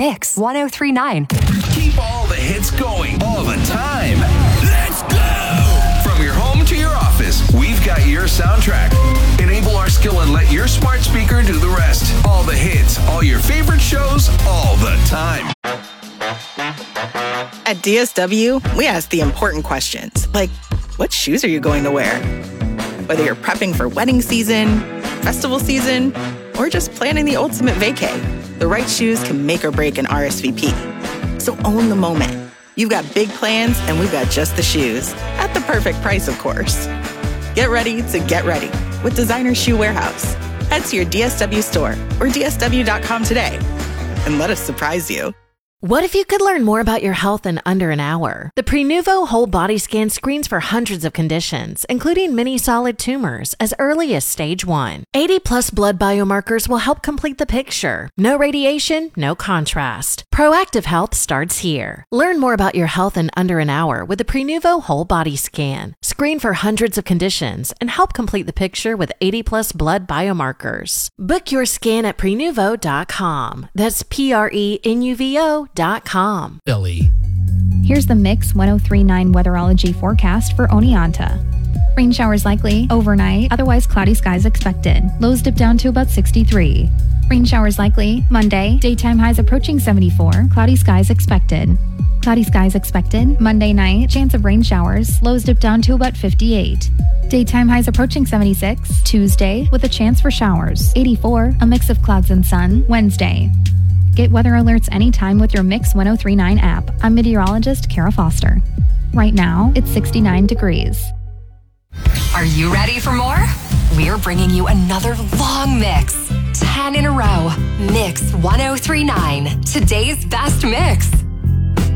Mix 1039. Keep all the hits going all the time. Let's go! From your home to your office, we've got your soundtrack. Enable our skill and let your smart speaker do the rest. All the hits, all your favorite shows, all the time. At DSW, we ask the important questions, like, what shoes are you going to wear? Whether you're prepping for wedding season, festival season, or just planning the ultimate vacay, the right shoes can make or break an RSVP. So own the moment. You've got big plans, and we've got just the shoes. At the perfect price, of course. Get ready to get ready with Designer Shoe Warehouse. Head to your DSW store or DSW.com today and let us surprise you. What if you could learn more about your health in under an hour? The Prenuvo Whole Body Scan screens for hundreds of conditions, including many solid tumors, as early as stage 1. 80-plus blood biomarkers will help complete the picture. No radiation, no contrast. Proactive health starts here. Learn more about your health in under an hour with the Prenuvo Whole Body Scan. Screen for hundreds of conditions and help complete the picture with 80-plus blood biomarkers. Book your scan at Prenuvo.com. That's Prenuvo.com. Billy. Here's the Mix 1039 weatherology forecast for Oneonta. Rain showers likely overnight, otherwise cloudy skies expected. Lows dip down to about 63. Rain showers likely Monday, daytime highs approaching 74, cloudy skies expected. Cloudy skies expected Monday night, chance of rain showers, lows dip down to about 58. Daytime highs approaching 76, Tuesday, with a chance for showers. 84, a mix of clouds and sun, Wednesday. Get weather alerts anytime with your Mix 1039 app. I'm meteorologist Kara Foster. Right now, it's 69 degrees. Are you ready for more? We're bringing you another long mix. 10 in a row. Mix 1039. Today's best mix.